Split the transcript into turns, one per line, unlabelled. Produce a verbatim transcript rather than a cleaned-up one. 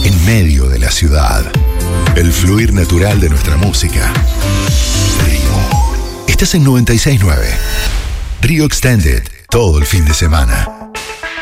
en medio de la ciudad. El fluir natural de nuestra música. Río. Estás en noventa y seis punto nueve. Río Extended, todo el fin de semana.